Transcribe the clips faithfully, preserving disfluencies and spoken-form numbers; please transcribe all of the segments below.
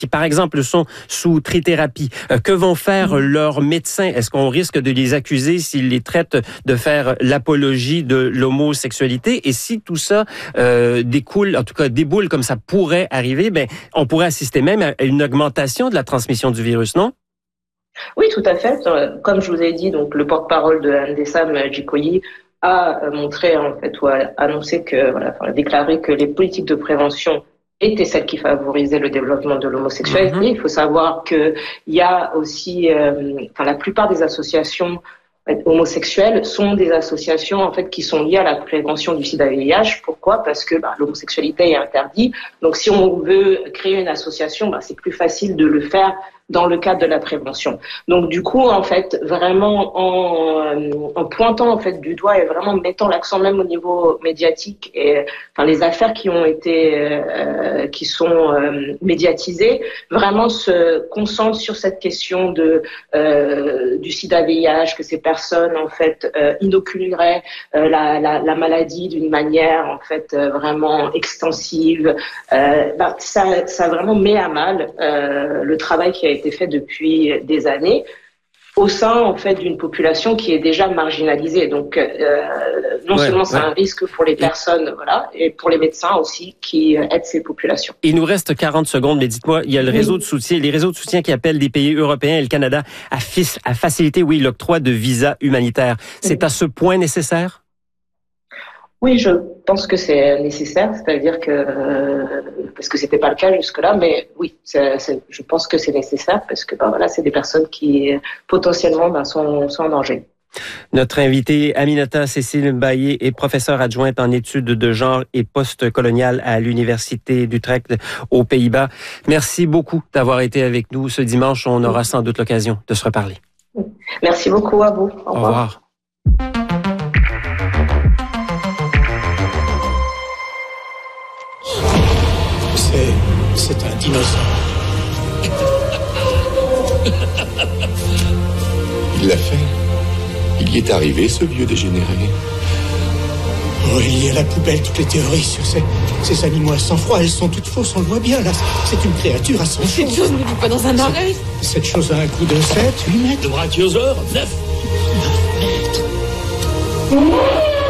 qui, par exemple, sont sous trithérapie. Euh, que vont faire leurs médecins? Est-ce qu'on risque de les accuser s'ils les traitent de faire l'apologie de l'homosexualité? Et si tout ça euh, découle, en tout cas déboule comme ça pourrait arriver, ben, on pourrait assister même à une augmentation de la transmission du virus, non? Oui, tout à fait. Comme je vous ai dit, donc le porte-parole de Ndessam Djikoyi a montré, en fait, ou a annoncé que, voilà, enfin, a déclaré que les politiques de prévention étaient celles qui favorisaient le développement de l'homosexualité. Mm-hmm. Il faut savoir que il y a aussi, euh, enfin, la plupart des associations homosexuelles sont des associations en fait qui sont liées à la prévention du sida et V I H. Pourquoi? Parce que bah, l'homosexualité est interdite. Donc, si on veut créer une association, bah, c'est plus facile de le faire dans le cadre de la prévention. Donc du coup, en fait, vraiment en, en pointant en fait du doigt et vraiment mettant l'accent même au niveau médiatique et enfin les affaires qui ont été euh, qui sont euh, médiatisées, vraiment se concentre sur cette question de euh, du sida V I H, que ces personnes en fait euh, inoculeraient euh, la, la la maladie d'une manière en fait euh, vraiment extensive. Euh, ben, ça ça vraiment met à mal euh, le travail qui a été été fait depuis des années au sein en fait d'une population qui est déjà marginalisée. Donc euh, non ouais, seulement c'est ouais. un risque pour les personnes, et... voilà, et pour les médecins aussi qui aident ces populations. Il nous reste quarante secondes, mais dites-moi, il y a le réseau oui. de soutien, les réseaux de soutien qui appellent des pays européens et le Canada à, f- à faciliter, oui, l'octroi de visas humanitaires. C'est oui. à ce point nécessaire? Oui, je pense que c'est nécessaire, c'est-à-dire que euh, parce que c'était pas le cas jusque-là, mais oui, c'est, c'est, je pense que c'est nécessaire parce que ben voilà, c'est des personnes qui potentiellement ben, sont, sont en danger. Notre invitée Aminata Cécile Mbaye est professeure adjointe en études de genre et post-colonial à l'Université d'Utrecht aux Pays-Bas. Merci beaucoup d'avoir été avec nous ce dimanche. On aura sans doute l'occasion de se reparler. Merci beaucoup à vous. Au revoir. Au revoir. C'est, c'est un dinosaure. Il l'a fait. Il y est arrivé, ce vieux dégénéré. Oh, il y a à la poubelle toutes les théories sur ces, ces animaux à sang-froid. Elles sont toutes fausses, on le voit bien, là. C'est une créature à sang-froid. Cette chose ne vit pas dans un oreille. Cette chose a un coup de sept, huit mètres. Le brachiosaure, neuf. neuf mètres.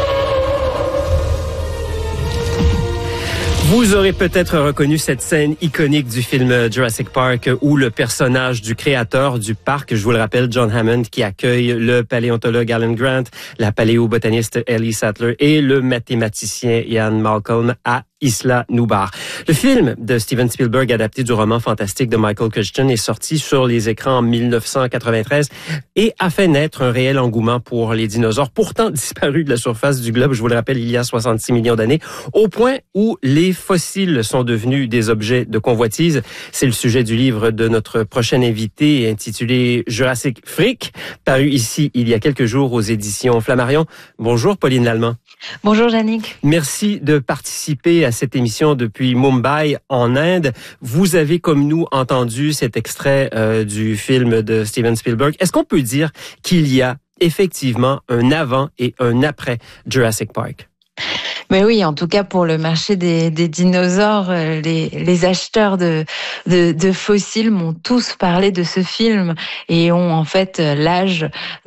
Vous aurez peut-être reconnu cette scène iconique du film Jurassic Park où le personnage du créateur du parc, je vous le rappelle, John Hammond, qui accueille le paléontologue Alan Grant, la paléobotaniste Ellie Sattler et le mathématicien Ian Malcolm à Isla Nublar. Le film de Steven Spielberg, adapté du roman fantastique de Michael Crichton, est sorti sur les écrans en dix-neuf cent quatre-vingt-treize et a fait naître un réel engouement pour les dinosaures, pourtant disparus de la surface du globe, je vous le rappelle, il y a soixante-six millions d'années, au point où les fossiles sont devenus des objets de convoitise. C'est le sujet du livre de notre prochaine invitée, intitulé Jurassic Freak, paru ici il y a quelques jours aux éditions Flammarion. Bonjour Pauline Lallemand. Bonjour Yannick. Merci de participer à cette émission depuis Mumbai, en Inde. Vous avez, comme nous, entendu cet extrait euh, du film de Steven Spielberg. Est-ce qu'on peut dire qu'il y a effectivement un avant et un après Jurassic Park? Mais oui, en tout cas pour le marché des, des dinosaures, les, les acheteurs de, de, de fossiles m'ont tous parlé de ce film et ont en fait l'âge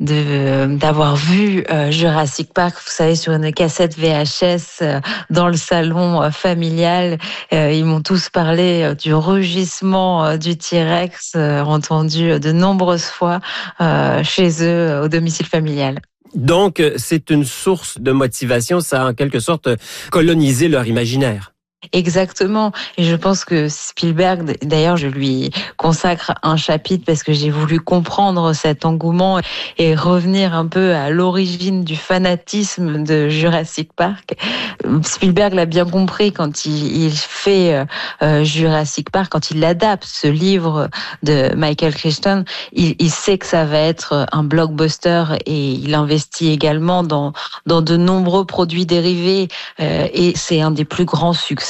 de d'avoir vu euh, Jurassic Park, vous savez, sur une cassette V H S euh, dans le salon euh, familial. Euh, ils m'ont tous parlé euh, du rugissement euh, du T-Rex euh, entendu de nombreuses fois euh, chez eux euh, au domicile familial. Donc, c'est une source de motivation, ça a en quelque sorte colonisé leur imaginaire. Exactement. Et je pense que Spielberg, d'ailleurs, je lui consacre un chapitre parce que j'ai voulu comprendre cet engouement et revenir un peu à l'origine du fanatisme de Jurassic Park. Spielberg l'a bien compris quand il, il fait euh, Jurassic Park, quand il adapte ce livre de Michael Crichton, il, il sait que ça va être un blockbuster et il investit également dans, dans de nombreux produits dérivés euh, et c'est un des plus grands succès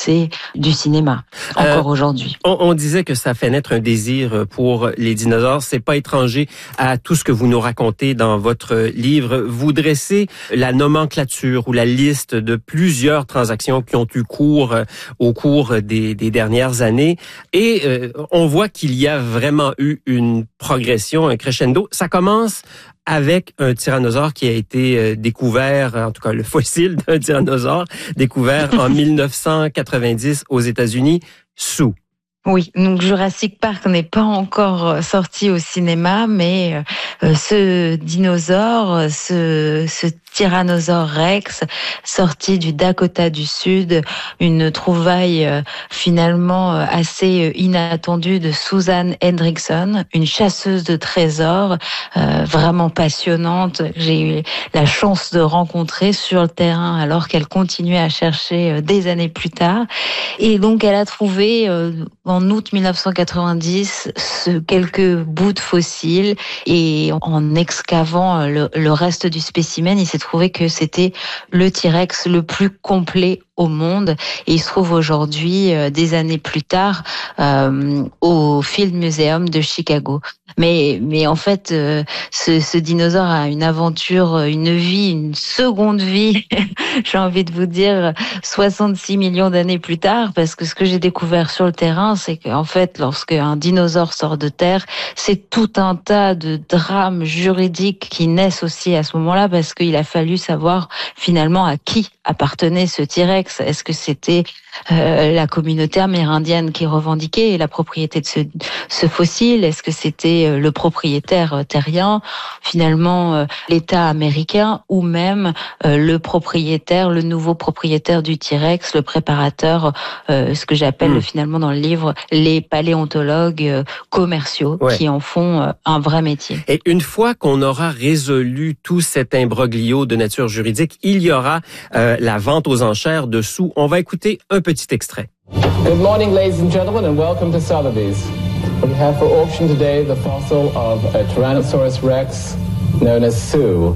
succès du cinéma, encore euh, aujourd'hui. On, on disait que ça fait naître un désir pour les dinosaures. C'est pas étranger à tout ce que vous nous racontez dans votre livre. Vous dressez la nomenclature ou la liste de plusieurs transactions qui ont eu cours au cours des, des dernières années. Et euh, on voit qu'il y a vraiment eu une progression, un crescendo. Ça commence avec un tyrannosaure qui a été euh, découvert, en tout cas le fossile d'un tyrannosaure, découvert en mille neuf cent quatre-vingt-dix aux États-Unis, Sue. Oui, donc Jurassic Park n'est pas encore sorti au cinéma, mais euh, ce dinosaure, ce, ce Tyrannosaure Rex, sorti du Dakota du Sud, une trouvaille euh, finalement assez inattendue de Susan Hendrickson, une chasseuse de trésors euh, vraiment passionnante. J'ai eu la chance de rencontrer sur le terrain alors qu'elle continuait à chercher euh, des années plus tard. Et donc elle a trouvé euh, en août mille neuf cent quatre-vingt-dix ce, quelques bouts de fossiles, et en excavant le, le reste du spécimen, il s'est trouvé que c'était le T-Rex le plus complet au monde. Et il se trouve aujourd'hui, euh, des années plus tard, euh, au Field Museum de Chicago. Mais, mais en fait, euh, ce, ce dinosaure a une aventure, une vie, une seconde vie, j'ai envie de vous dire, soixante-six millions d'années plus tard, parce que ce que j'ai découvert sur le terrain, c'est qu'en fait, lorsque un dinosaure sort de terre, c'est tout un tas de drames juridiques qui naissent aussi à ce moment-là, parce qu'il a fallu savoir finalement à qui appartenait ce T-Rex. Est-ce que c'était euh, la communauté amérindienne qui revendiquait la propriété de ce, ce fossile? Est-ce que c'était le propriétaire terrien, finalement euh, l'État américain, ou même euh, le propriétaire, le nouveau propriétaire du T-Rex, le préparateur, euh, ce que j'appelle mmh. finalement dans le livre les paléontologues euh, commerciaux, ouais. qui en font euh, un vrai métier. Et une fois qu'on aura résolu tout cet imbroglio de nature juridique, il y aura euh, la vente aux enchères dessous. On va écouter un petit extrait. Good morning, ladies and gentlemen, and welcome to Sotheby's. We have for auction today the fossil of a Tyrannosaurus Rex known as Sue.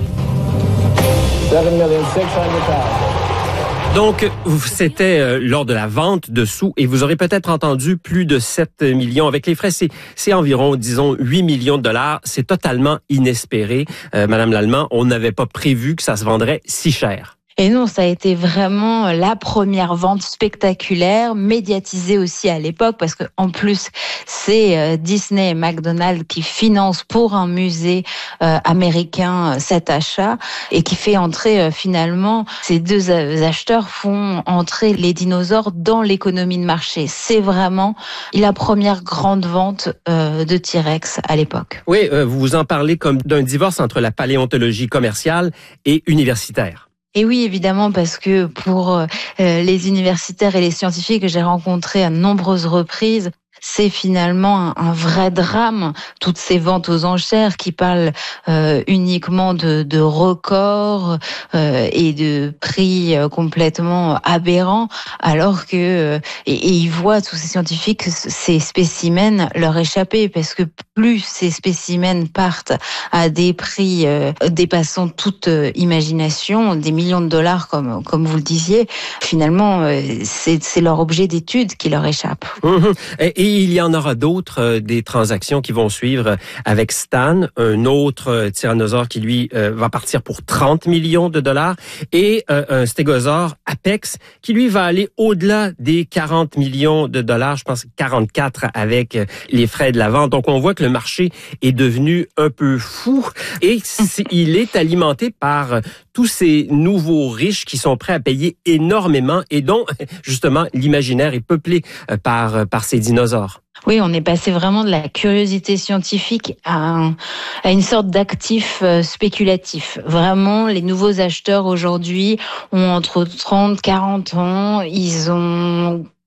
seven million six hundred thousand. Donc, c'était euh, lors de la vente de Sue, et vous aurez peut-être entendu plus de sept millions. Avec les frais, c'est, c'est environ, disons, huit millions de dollars. C'est totalement inespéré. Euh, Madame Lallemand, on n'avait pas prévu que ça se vendrait si cher. Et non, ça a été vraiment la première vente spectaculaire, médiatisée aussi à l'époque, parce que en plus, c'est Disney et McDonald's qui financent pour un musée euh, américain cet achat, et qui fait entrer euh, finalement, ces deux acheteurs font entrer les dinosaures dans l'économie de marché. C'est vraiment la première grande vente euh, de T-Rex à l'époque. Oui, euh, vous en parlez comme d'un divorce entre la paléontologie commerciale et universitaire. Et oui, évidemment, parce que pour euh, les universitaires et les scientifiques que j'ai rencontrés à de nombreuses reprises, c'est finalement un, un vrai drame, toutes ces ventes aux enchères qui parlent euh, uniquement de, de records euh, et de prix euh, complètement aberrants, alors que euh, et, et ils voient, tous ces scientifiques, ces spécimens leur échapper, parce que plus ces spécimens partent à des prix euh, dépassant toute euh, imagination, des millions de dollars comme comme vous le disiez, finalement euh, c'est, c'est leur objet d'étude qui leur échappe. Mmh. Et, et il y en aura d'autres, euh, des transactions qui vont suivre avec Stan, un autre euh, tyrannosaure qui, lui, euh, va partir pour trente millions de dollars, et euh, un stégosaure Apex qui, lui, va aller au-delà des quarante millions de dollars, je pense quarante-quatre avec euh, les frais de la vente. Donc, on voit que le marché est devenu un peu fou, et c'est, il est alimenté par euh, tous ces nouveaux riches qui sont prêts à payer énormément, et dont, justement, l'imaginaire est peuplé euh, par, euh, par ces dinosaures. Oui, on est passé vraiment de la curiosité scientifique à, un, à une sorte d'actif euh, spéculatif. Vraiment, les nouveaux acheteurs aujourd'hui ont entre trente et quarante ans, ils ont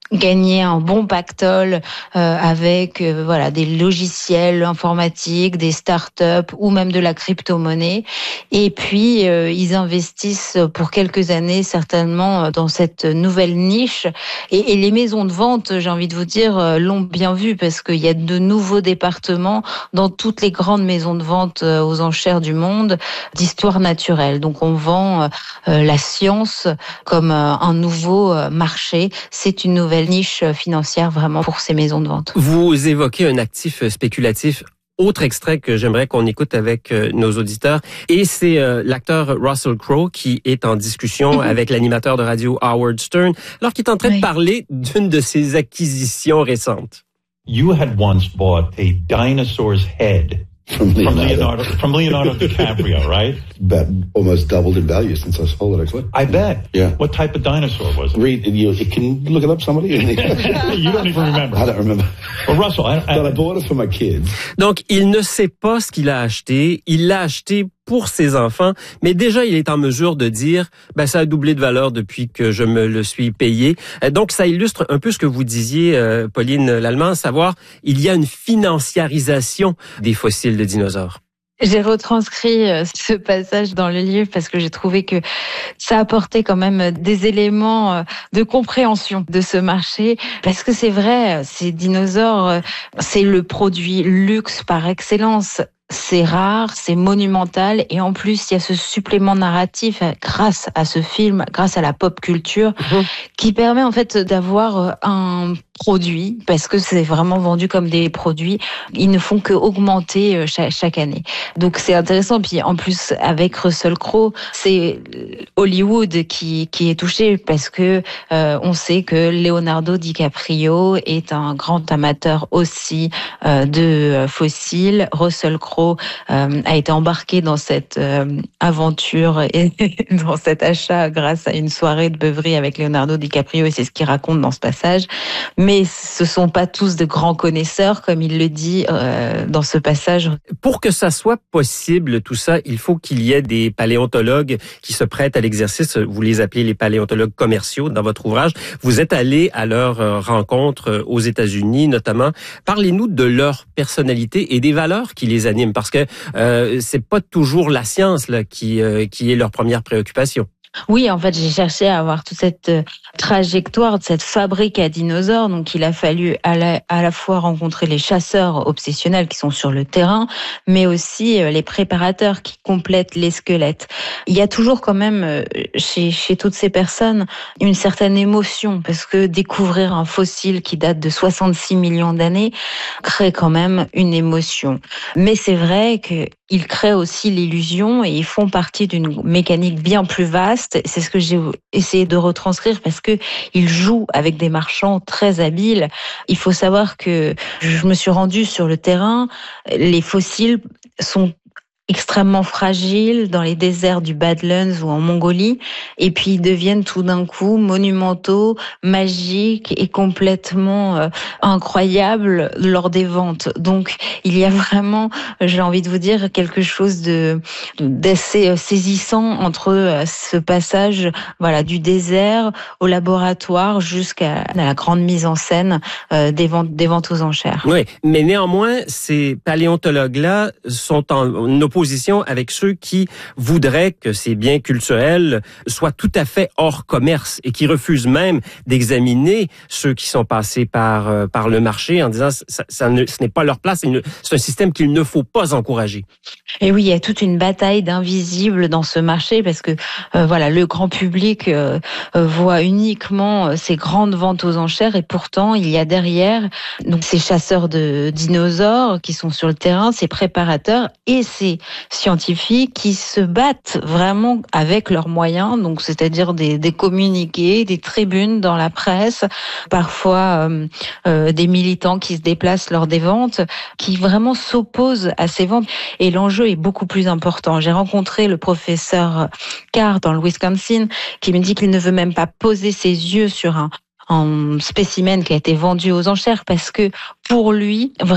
gagner un bon pactole euh, avec euh, voilà des logiciels informatiques, des startups ou même de la crypto-monnaie. Et puis euh, ils investissent pour quelques années certainement dans cette nouvelle niche. Et, et les maisons de vente, j'ai envie de vous dire, euh, l'ont bien vu parce qu'il y a de nouveaux départements dans toutes les grandes maisons de vente euh, aux enchères du monde d'histoire naturelle. Donc on vend euh, la science comme euh, un nouveau euh, marché. C'est une nouvelle niche financière vraiment pour ces maisons de vente. Vous évoquez un actif spéculatif. Autre extrait que j'aimerais qu'on écoute avec euh, nos auditeurs, et c'est euh, l'acteur Russell Crowe qui est en discussion mm-hmm. avec l'animateur de radio Howard Stern, alors qu'il est en train oui. de parler d'une de ses acquisitions récentes. You had once bought a dinosaur's head. From Leonardo. From Leonardo, from Leonardo DiCaprio, right? That almost doubled in value since I sold it, actually. I bet. Yeah. What type of dinosaur was it? Read, you, you can look it up, somebody. You don't even remember. I don't remember. Well, Russell, I, I, but I bought it for my kids. Donc, il ne sait pas ce qu'il a acheté. Il l'a acheté pour ses enfants, mais déjà, il est en mesure de dire, ben, ça a doublé de valeur depuis que je me le suis payé. Donc, ça illustre un peu ce que vous disiez, euh, Pauline Lallemand, à savoir, il y a une financiarisation des fossiles de dinosaures. J'ai retranscrit ce passage dans le livre parce que j'ai trouvé que ça apportait quand même des éléments de compréhension de ce marché. Parce que c'est vrai, ces dinosaures, c'est le produit luxe par excellence. C'est rare, c'est monumental et en plus il y a ce supplément narratif grâce à ce film, grâce à la pop culture, mmh. qui permet en fait d'avoir un produit, parce que c'est vraiment vendu comme des produits, ils ne font que augmenter chaque, chaque année. Donc c'est intéressant. Puis en plus avec Russell Crowe, c'est Hollywood qui qui est touché parce que euh, on sait que Leonardo DiCaprio est un grand amateur aussi euh, de fossiles. Russell Crowe euh, a été embarqué dans cette euh, aventure et dans cet achat grâce à une soirée de beuverie avec Leonardo DiCaprio et c'est ce qu'il raconte dans ce passage. Mais ce sont pas tous de grands connaisseurs, comme il le dit euh, dans ce passage. Pour que ça soit possible, tout ça, il faut qu'il y ait des paléontologues qui se prêtent à l'exercice. Vous les appelez les paléontologues commerciaux dans votre ouvrage. Vous êtes allé à leur rencontre aux États-Unis, notamment. Parlez-nous de leur personnalité et des valeurs qui les animent, parce que euh, c'est pas toujours la science là qui euh, qui est leur première préoccupation. Oui, en fait, j'ai cherché à avoir toute cette trajectoire de cette fabrique à dinosaures. Donc, il a fallu à la, à la fois rencontrer les chasseurs obsessionnels qui sont sur le terrain, mais aussi les préparateurs qui complètent les squelettes. Il y a toujours quand même, chez, chez toutes ces personnes, une certaine émotion, parce que découvrir un fossile qui date de soixante-six millions d'années crée quand même une émotion. Mais c'est vrai que ils créent aussi l'illusion et ils font partie d'une mécanique bien plus vaste. C'est ce que j'ai essayé de retranscrire parce que ils jouent avec des marchands très habiles. Il faut savoir que je me suis rendue sur le terrain. Les fossiles sont extrêmement fragiles dans les déserts du Badlands ou en Mongolie, et puis ils deviennent tout d'un coup monumentaux, magiques et complètement euh, incroyables lors des ventes. Donc il y a vraiment, j'ai envie de vous dire, quelque chose de d'assez saisissant entre ce passage, voilà, du désert au laboratoire jusqu'à la grande mise en scène euh, des ventes, des ventes aux enchères. Oui, mais néanmoins, ces paléontologues-là sont en opposition position avec ceux qui voudraient que ces biens culturels soient tout à fait hors commerce et qui refusent même d'examiner ceux qui sont passés par euh, par le marché en disant ça, ça ne, ce n'est pas leur place, c'est un système qu'il ne faut pas encourager. Et oui, il y a toute une bataille d'invisibles dans ce marché parce que euh, voilà, le grand public euh, voit uniquement ces grandes ventes aux enchères et pourtant il y a derrière donc ces chasseurs de dinosaures qui sont sur le terrain, ces préparateurs et ces scientifiques qui se battent vraiment avec leurs moyens, donc c'est-à-dire des, des communiqués, des tribunes dans la presse, parfois euh, euh, des militants qui se déplacent lors des ventes, qui vraiment s'opposent à ces ventes. Et l'enjeu est beaucoup plus important. J'ai rencontré le professeur Carr dans le Wisconsin qui me dit qu'il ne veut même pas poser ses yeux sur un, un spécimen qui a été vendu aux enchères parce que pour lui,